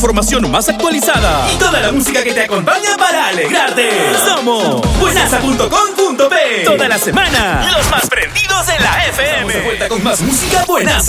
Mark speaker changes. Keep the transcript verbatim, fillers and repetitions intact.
Speaker 1: información más actualizada y toda la música que te acompaña para alegrarte. Somos buenaza punto com punto pe. Toda la semana, los más prendidos de la F M. Estamos de vuelta con más música buenaza.